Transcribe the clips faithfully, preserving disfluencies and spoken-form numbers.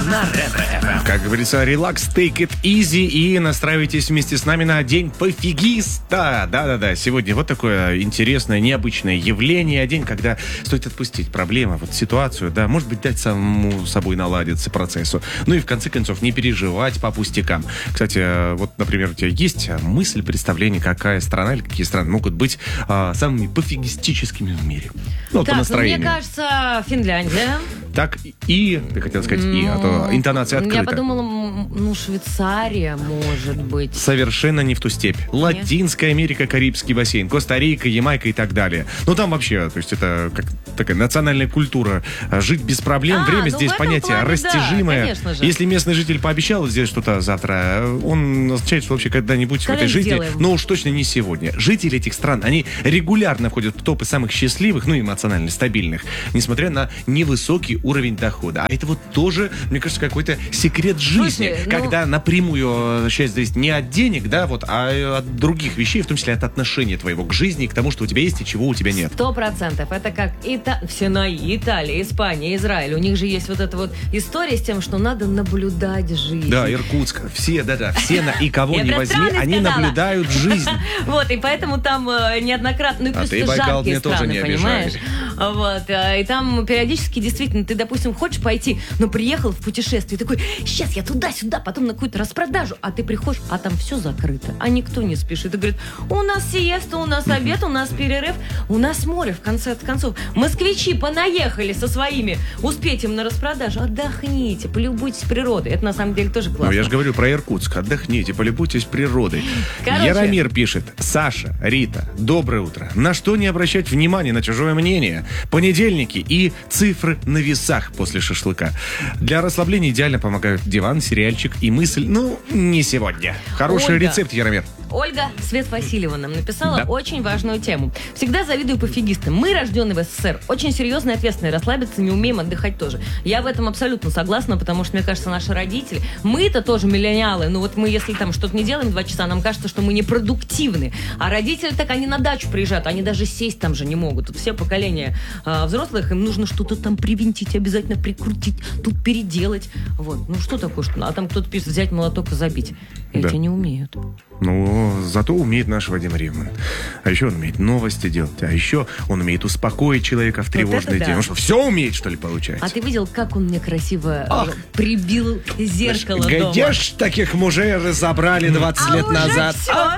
на Ретро-эф эм. Как говорится, релакс, take it easy и настраивайтесь вместе с нами на День пофигиста. Да-да-да, сегодня вот такое интересное, необычное явление. День, когда стоит отпустить проблемы, вот ситуацию, да, может быть, дать самому собой наладиться процессу. Ну и в конце концов не переживать по пустякам. Кстати, вот, например, у тебя есть мысль, представление, какая страна или какие страны могут быть а, самыми пофигистическими в мире? Ну, так, по настроению. Ну, мне кажется, Финляндия. Так и, ты хотел сказать и, а то интонация открыта. Я подумала, ну, Швейцария, может быть. Совершенно не в ту степь. Латинская Америка, Карибский бассейн, Коста-Рика, Ямайка и так далее. Ну, там вообще, то есть это как такая национальная культура. Жить без проблем. А, Время ну, здесь понятие плане, растяжимое. да, конечно же. Если местный житель пообещал сделать что-то завтра, он означает, что вообще когда-нибудь Когда в этой жизни, сделаем? но уж точно не сегодня. Жители этих стран, они регулярно входят в топы самых счастливых, ну, эмоционально стабильных, несмотря на невысокий уровень дохода. А это вот тоже, мне кажется, какой-то секрет жизни. Слушай, ну... Когда напрямую счастье зависит не от денег, да, вот, а от других вещей, в том числе от отношения твоего к жизни, к тому, что у тебя есть и чего у тебя нет. Сто процентов. Это как Ита... все на Италия, Испания, Израиль. У них же есть вот эта вот история с тем, что надо наблюдать жизнь. Да, Иркутск. Все, да-да, все, на и кого Я не про возьми, страны они сказала. наблюдают жизнь. Вот, и поэтому там э, неоднократно, ну и А плюс ты, это Байкал, жаркие мне тоже страны, не понимаешь? обижай. Вот, э, и там периодически действительно, ты, допустим, хочешь пойти, но приехал в путешествие, такой, сейчас я туда-сюда, потом на какую-то распродажу, а ты приходишь, а там все закрыто, а никто не спешит. И говорит, у нас сиеста, у нас обед, у нас перерыв, у нас море, в конце концов. Москвичи понаехали со своими, успеть им на распродажу, отдохните, полюбуйтесь природой. Это на самом деле тоже классно. Ну, я же говорю про Иркутск. Отдохните, полюбуйтесь природой. Короче. Яромир пишет. Саша, Рита, доброе утро. На что не обращать внимания на чужое мнение? Понедельники и цифры на весах после шашлыка. Для расслабления идеально помогают диван, сериальчик и мысль. Ну, не сегодня. Хороший Ольга. рецепт, Яромир. Ольга Свет Васильева нам написала Да. очень важную тему. Всегда завидую пофигистам. Мы, рожденные в СССР, очень серьезные и ответственные. Расслабиться не умеем, отдыхать тоже. Я в этом абсолютно согласна, потому что, мне кажется, наши родители, мы-то тоже миллениалы, ну вот мы, если там что-то не делаем два часа, нам кажется, что мы непродуктивны. А родители так, они на дачу приезжают, они даже сесть там же не могут. Тут все поколения э, взрослых, им нужно что-то там привинтить, обязательно прикрутить, тут переделать. Вот. Ну что такое? Что? А там кто-то пишет, взять молоток и забить. Эти Да. не умеют. Ну, зато умеет наш Вадим Ривман. А еще он умеет новости делать. А еще он умеет успокоить человека в тревожный это день. да. Он что, все умеет, что ли, получается? А ты видел, как он мне красиво Ах. э, прибил зеркало дома? Где ж таких мужей разобрали двадцать А лет уже назад? всё. А?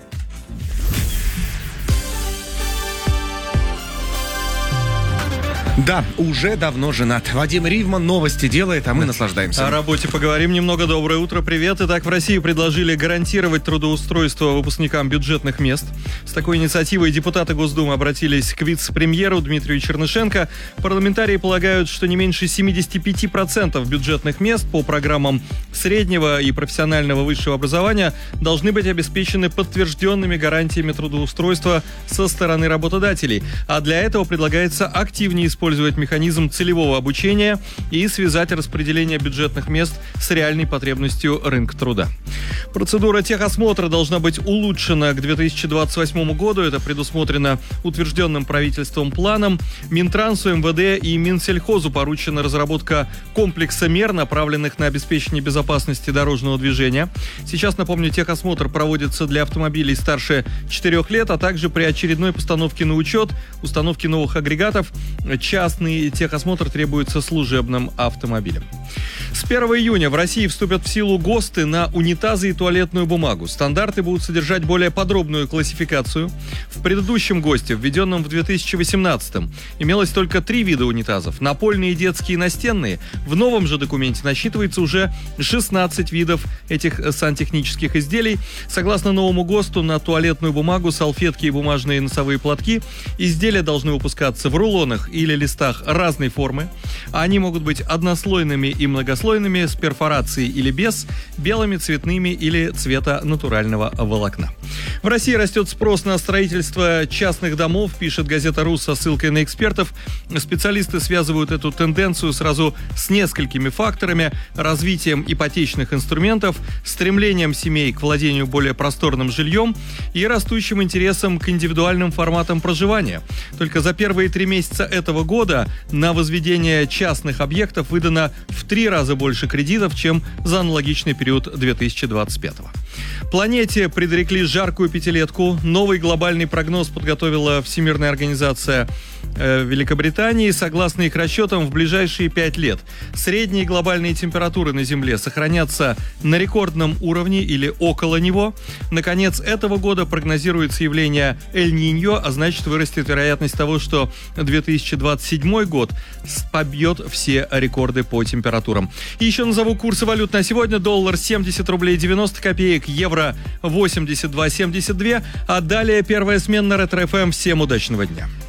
Да, уже давно женат. Вадим Ривман новости делает, а мы наслаждаемся. О работе поговорим немного. Доброе утро, привет. Итак, в России предложили гарантировать трудоустройство выпускникам бюджетных мест. С такой инициативой депутаты Госдумы обратились к вице-премьеру Дмитрию Чернышенко. Парламентарии полагают, что не меньше семьдесят пять процентов бюджетных мест по программам среднего и профессионального высшего образования должны быть обеспечены подтвержденными гарантиями трудоустройства со стороны работодателей. А для этого предлагается активнее использовать использовать механизм целевого обучения и связать распределение бюджетных мест с реальной потребностью рынка труда. Процедура техосмотра должна быть улучшена к две тысячи двадцать восьмому году. Это предусмотрено утвержденным правительством планом. Минтрансу, МВД и Минсельхозу поручена разработка комплекса мер, направленных на обеспечение безопасности дорожного движения. Сейчас, напомню, техосмотр проводится для автомобилей старше четырех лет, а также при очередной постановке на учет, установке новых агрегатов, частный техосмотр требуется служебным автомобилем. С первого июня в России вступят в силу ГОСТы на унитазы и туалетную бумагу. Стандарты будут содержать более подробную классификацию. В предыдущем ГОСТе, введенном в две тысячи восемнадцатом, имелось только три вида унитазов: напольные, детские и настенные. В новом же документе насчитывается уже шестнадцать видов этих сантехнических изделий. Согласно новому ГОСТу, на туалетную бумагу, салфетки и бумажные носовые платки изделия должны выпускаться в рулонах или листах разной формы. Они могут быть однослойными и многослойными, с перфорацией или без, белыми, цветными или цвета натурального волокна. В России растет спрос на строительство частных домов, пишет газета «Рус» со ссылкой на экспертов. Специалисты связывают эту тенденцию сразу с несколькими факторами: развитием ипотечных инструментов, стремлением семей к владению более просторным жильем и растущим интересом к индивидуальным форматам проживания. Только за первые три месяца этого года на возведение частных объектов выдано в три раза раза больше кредитов, чем за аналогичный период две тысячи двадцать пятого. Планете предрекли жаркую пятилетку. Новый глобальный прогноз подготовила Всемирная организация э, Великобритании. Согласно их расчетам, в ближайшие пять лет средние глобальные температуры на Земле сохранятся на рекордном уровне или около него. На конец этого года прогнозируется явление Эль-Ниньо, а значит, вырастет вероятность того, что две тысячи двадцать седьмой год побьет все рекорды по температурам. И еще назову курсы валют на сегодня. Доллар семьдесят рублей девяносто копеек, евро восемьдесят два семьдесят два, а далее первая смена на Ретро-ФМ. Всем удачного дня.